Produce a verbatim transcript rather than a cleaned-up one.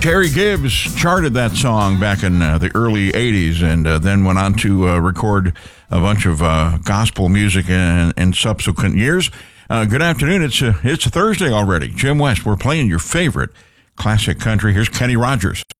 Terry Gibbs charted that song back in uh, the early eighties and uh, then went on to uh, record a bunch of uh, gospel music in, in subsequent years. Uh, good afternoon. It's a, it's a Thursday already. Jim West, we're playing your favorite classic country. Here's Kenny Rogers.